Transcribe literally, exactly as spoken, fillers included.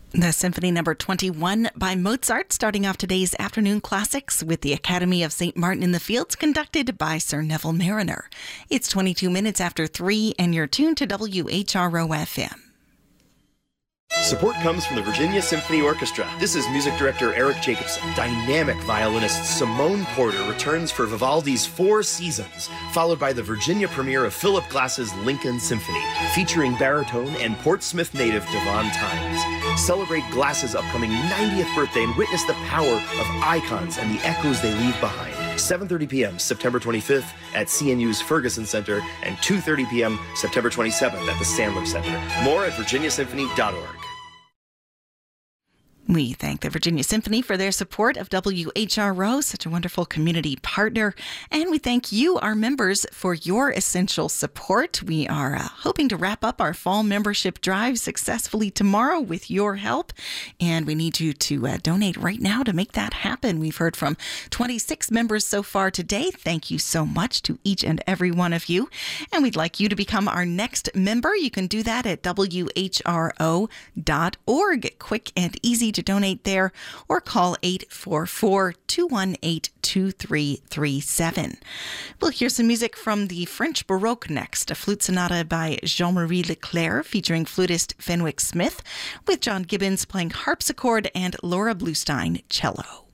The Symphony Number twenty-one by Mozart, starting off today's afternoon classics with the Academy of Saint Martin in the Fields, conducted by Sir Neville Marriner. It's twenty-two minutes after three, and you're tuned to W H R O F M. Support comes from the Virginia Symphony Orchestra. This is music director Eric Jacobson. Dynamic violinist Simone Porter returns for Vivaldi's Four Seasons, followed by the Virginia premiere of Philip Glass's Lincoln Symphony, featuring baritone and Portsmouth native Devon Tynes. Celebrate Glass's upcoming ninetieth birthday and witness the power of icons and the echoes they leave behind. seven thirty p.m. September twenty-fifth at C N U's Ferguson Center and two thirty p.m. September twenty-seventh at the Sandler Center. More at virginia symphony dot org. We thank the Virginia Symphony for their support of W H R O, such a wonderful community partner. And we thank you, our members, for your essential support. We are uh, hoping to wrap up our fall membership drive successfully tomorrow with your help. And we need you to uh, donate right now to make that happen. We've heard from twenty-six members so far today. Thank you so much to each and every one of you. And we'd like you to become our next member. You can do that at W H R O dot org. Quick and easy to donate there, or call eight four four, two one eight, two three three seven. We'll hear some music from the French Baroque next, a flute sonata by Jean-Marie Leclerc featuring flutist Fenwick Smith, with John Gibbons playing harpsichord and Laura Bluestein cello.